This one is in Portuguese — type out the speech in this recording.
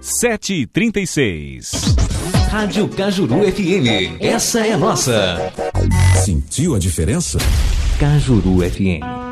7h36. Rádio Cajuru FM, essa é nossa. Sentiu a diferença? Cajuru FM.